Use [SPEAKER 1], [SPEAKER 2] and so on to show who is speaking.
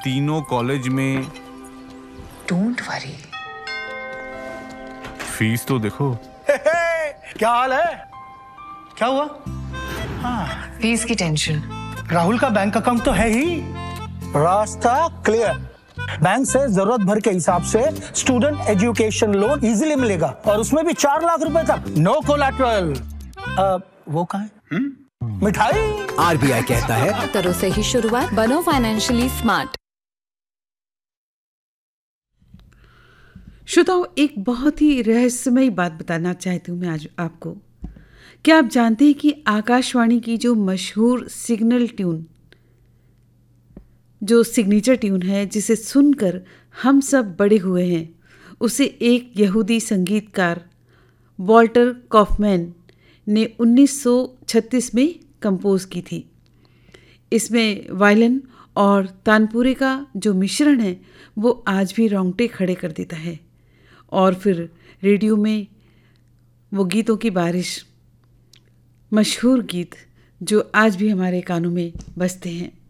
[SPEAKER 1] तीनों कॉलेज में।
[SPEAKER 2] Don't worry.
[SPEAKER 1] Fees तो देखो।
[SPEAKER 3] क्या हाल है? क्या हुआ?
[SPEAKER 2] फीस की टेंशन।
[SPEAKER 3] राहुल का बैंक अकाउंट तो है ही। रास्ता क्लियर। बैंक से जरूरत भर के हिसाब से स्टूडेंट एजुकेशन लोन इजीली मिलेगा और उसमें भी 4 लाख रुपए तक। No collateral. वो कहाँ है? मिठाई।
[SPEAKER 4] आरबीआई कहता है
[SPEAKER 5] करो सही शुरुआत, बनो फाइनेंशियली स्मार्ट।
[SPEAKER 6] श्रोताओं, एक बहुत ही रहस्यमयी बात बताना चाहती हूँ मैं आज आपको। क्या आप जानते हैं कि आकाशवाणी की जो मशहूर सिग्नल ट्यून, जो सिग्नेचर ट्यून है, जिसे सुनकर हम सब बड़े हुए हैं, उसे एक यहूदी संगीतकार वॉल्टर कॉफमैन ने 1936 में कंपोज की थी। इसमें वायलिन और तानपुरे का जो मिश्रण है वो आज भी रोंगटे खड़े कर देता है। और फिर रेडियो में वो गीतों की बारिश, मशहूर गीत जो आज भी हमारे कानों में बजते हैं।